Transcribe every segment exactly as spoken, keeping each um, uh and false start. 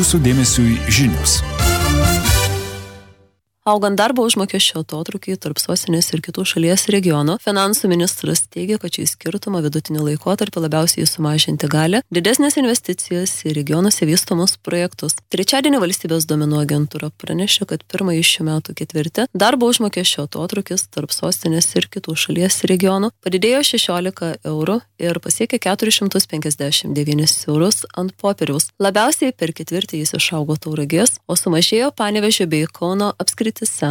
Jūsų dėmesiui žinios. Augant darbo užmokesčio atotrūkiai tarp sostinės ir kitų šalies regionų, finansų ministras teigia, kad šį skirtumą vidutinį laikotarpį labiausiai sumažinti gali didesnės investicijos į regionuose vystomus projektus. Trečiadienį valstybės duomenų agentūra pranešė, kad pirmąjį šių metų ketvirtį darbo užmokesčio atotrūkis tarp sostinės ir kitų šalies regionų padidėjo šešiolika eurų ir pasiekė keturis šimtus penkiasdešimt devynis eurus ant popieriaus. Labiausiai per ketvirtį jis išaugo Tauragės, o sumažėjo Panevėžio bei Kauno apskrityse.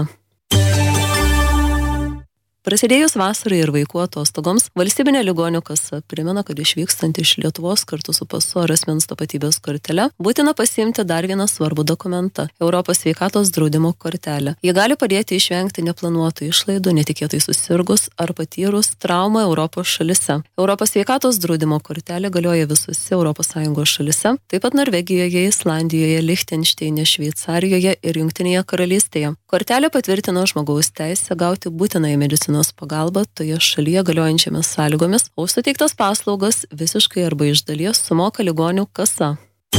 Prasidėjus vasarai ir vaikų atostogoms, valstybinė ligonių kasa primena, kad išvykstant iš Lietuvos kartu su pasu ar asmens tapatybės kortele būtina pasiimti dar vieną svarbų dokumentą – Europos sveikatos draudimo kortelę. Ji gali padėti išvengti neplanuotų išlaidų, netikėtai susirgus ar patyrus traumą Europos šalise. Europos sveikatos draudimo kortelė galioja visose Europos Sąjungos šalise, taip pat Norvegijoje, Islandijoje, Lichtenšteine, Šveicarijoje ir Jungtinėje karalystėje. Kortelė patvirtina žmogaus teisę gauti būtinąją medicinos pagalbą toje šalyje galiojančiamis sąlygomis, o suteiktas paslaugas visiškai arba iš dalies sumoka ligonių kasa.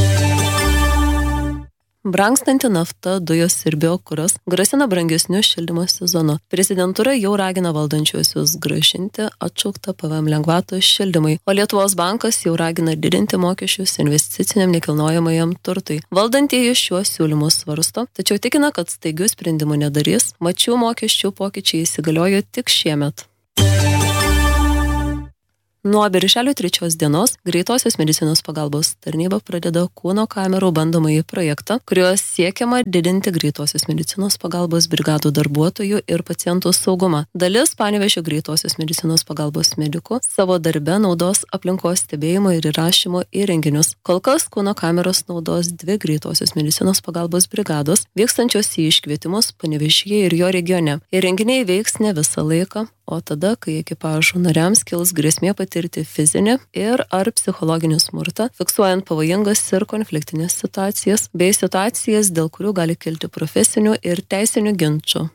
Brangstanti nafta, dujos ir biokuras grasina brangesniu šildymo sezonu. Prezidentūra jau ragina valdančiuosius grąžinti atšauktą P V M lengvatos šildymui, o Lietuvos bankas jau ragina didinti mokesčius investiciniam nekilnojamajam turtui. Valdantieji šiuos siūlymus svarsto, tačiau tikina, kad staigių sprendimų nedarys, mat šių mokesčių pokyčiai įsigaliojo tik šiemet. Nuo birželio trečios dienos greitosios medicinos pagalbos tarnyba pradeda kūno kamerų bandomąjį projektą, kuriuo siekiama didinti greitosios medicinos pagalbos brigadų darbuotojų ir pacientų saugumą. Dalis Panevėžio greitosios medicinos pagalbos medikų savo darbe naudos aplinkos stebėjimo ir įrašymo įrenginius. Kol kas kūno kameros naudos dvi greitosios medicinos pagalbos brigados, vykstančios į iškvietimus Panevėžyje ir jo regione. Įrenginiai veiks ne visą laiką, o tada, kai ekipažų nariams kils grėsmė patirti fizinį ir ar psichologinį smurtą, fiksuojant pavojingas ir konfliktinės situacijas, bei situacijas, dėl kurių gali kilti profesinių ir teisinių ginčų.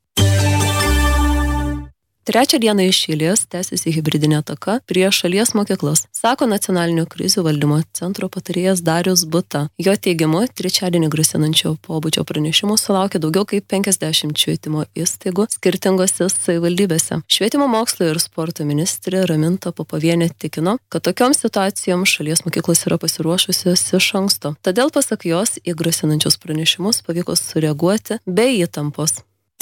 Trečią dieną iš eilės tęsiasi hibridinė ataka prieš šalies mokyklas, sako nacionalinio krizių valdymo centro patarėjas Darius Buta. Jo teigimu, trečiadienį grasinančio pobūdžio pranešimų sulaukė daugiau kaip penkiasdešimt švietimo įstaigų skirtingose savivaldybėse. Švietimo mokslo ir sporto ministrė Raminta Popovienė tikino, kad tokioms situacijoms šalies mokyklos yra pasiruošusios iš anksto. Todėl, pasak jos, į grasinančius pranešimus pavyko sureaguoti be įtampos.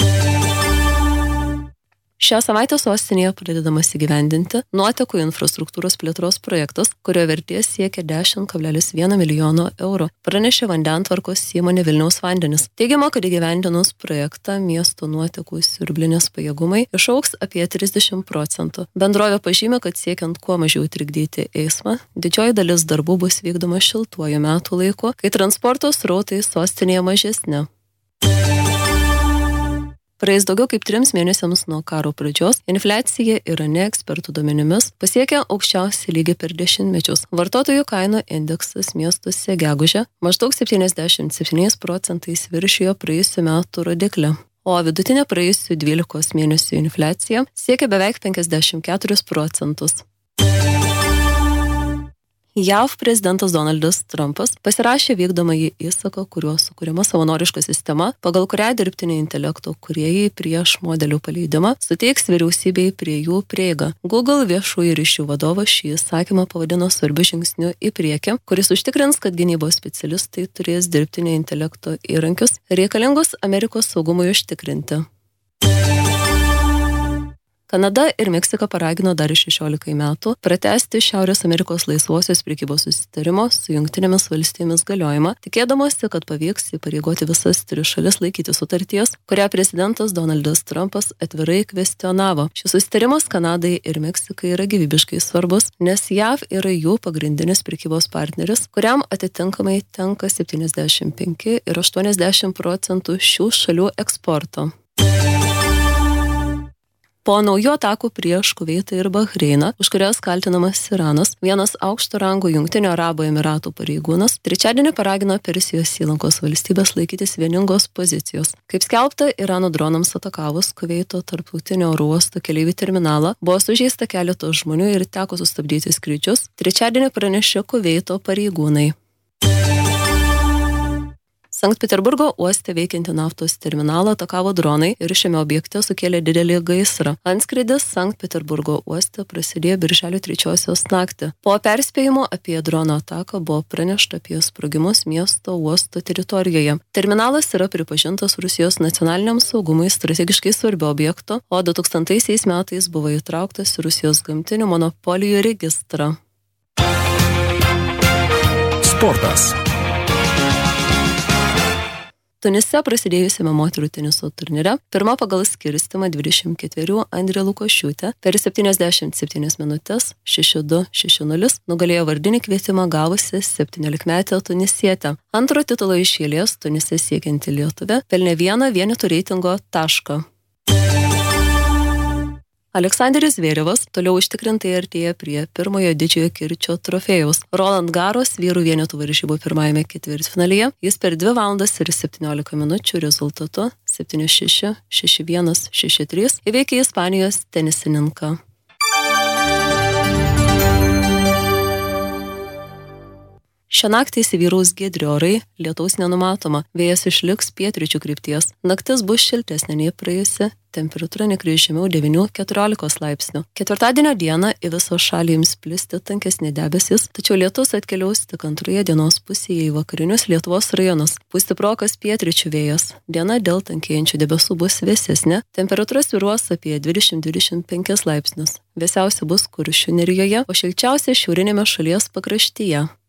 Šią savaitę sostinėje pradedamas įgyvendinti nuotekų infrastruktūros plėtros projektas, kurio vertė siekia dešimt kablelis vienas milijono eurų, pranešė vandentvarkos įmonė Vilniaus vandenys. Teigiama, kad įgyvendinus projektą miesto nuotekų siurblinės pajėgumai išaugs apie trisdešimt procentų. Bendrovė pažymė, kad siekiant kuo mažiau trikdyti eismą, didžioji dalis darbų bus vykdoma šiltuoju metų laiku, kai transporto srautai sostinėje mažesni. Praėjus daugiau kaip trims mėnesiams nuo karo pradžios, infliacija Irane ekspertų duomenimis pasiekė aukščiausią lygį per dešimtmečius. Vartotojų kainų indeksas miestuose gegužę maždaug septyniasdešimt septyniais procentais viršijo praėjusių metų rodiklį, o vidutinė praėjusių dvylikos mėnesių infliacija siekia beveik penkiasdešimt keturis procentus. J A V prezidentas Donaldas Trumpas pasirašė vykdomąjį įsaką, kuriuo sukuriama savanoriška sistema, pagal kurią dirbtinio intelekto kūrėjai prieš modelių paleidimą suteiks vyriausybei prie jų prieigą. Google viešųjų ryšių vadovas šį įsakymą pavadino svarbiu žingsniu į priekį, kuris užtikrins, kad gynybos specialistai turės dirbtinio intelekto įrankius reikalingus Amerikos saugumui užtikrinti. Kanada ir Meksika paragino dar šešiolikai metų pratęsti Šiaurės Amerikos laisvosios prekybos susitarimo su Jungtinėmis valstijomis galiojimą, tikėdamosi, kad pavyks įpareigoti visas tris šalis laikyti sutarties, kurią prezidentas Donaldas Trumpas atvirai kvestionavo. Šis susitarimas Kanadai ir Meksikai yra gyvybiškai svarbus, nes J A V yra jų pagrindinis prekybos partneris, kuriam atitinkamai tenka septyniasdešimt penki ir aštuoniasdešimt procentų šių šalių eksporto. Po naujų atakų prieš Kuveitą ir Bahreiną, už kurias kaltinamas Iranas, vienas aukšto rango Jungtinių Arabų Emiratų pareigūnas trečiadienį paragino Persijos įlankos valstybės laikytis vieningos pozicijos. Kaip skelbta, Irano dronams atakavus Kuveito tarptautinio oro uosto keleivių terminalą, buvo sužeista keletos žmonių ir teko sustabdyti skrydžius, trečiadienį pranešė Kuveito pareigūnai. Sankt Peterburgo uoste veikianti naftos terminalą atakavo dronai ir šiame objekte sukėlė didelį gaisrą. Antskrydis Sankt Peterburgo uoste prasidėjo birželio trečiosios naktį. Po perspėjimo apie drono ataką buvo pranešta apie sprogimus miesto uosto teritorijoje. Terminalas yra pripažintas Rusijos nacionaliniam saugumui strategiškai svarbiu objektu, o du tūkstantaisiais metais buvo įtrauktas į Rusijos gamtinių monopolijų registrą. Sportas. Tunise prasidėjusiame moterų teniso turnyre pirma pagal skirstimą dvidešimt ketverių Andrė Lukošiūtė per septyniasdešimt septynias minutės šeši du šeši nulis nugalėjo vardinį kvietimą gavusi septyniolikmetę tunisietę. Antro titulo iš eilės Tunise siekianti lietuvė pelnė vieną vienetų reitingo tašką. Aleksandras Zverevas toliau užtikrintai artėja prie pirmojo didžiojo kirčio trofėjaus. Roland Garros vyrų vienetų varžybų pirmajame ketvirtfinalyje jis per dvi valandas ir septyniolika minučių rezultatu septyni šeši, šeši vienas, šeši trys įveikė Ispanijos tenisininką. Šią naktį įsivyraus giedri orai, lietaus nenumatoma, vėjas išliks pietryčių krypties. Naktis bus šiltesnė nei praėjusi, temperatūra nekris žemiau devynių keturiolikos laipsnių. Ketvirtadienio dieną į visą šalį ims plisti tankesni debesys, tačiau lietus atkeliaus tik antroje dienos pusėje į vakarinius Lietuvos rajonus. Pūs stiprokas pietryčių vėjas. Diena dėl tankėjančių debesų bus vėsesnė, temperatūra svyruos apie dvidešimt dvidešimt penkis laipsnius. Vėsiausia bus Kuršių nerijoje, o šilčiausia šiaurinėme šalies pakraštyje.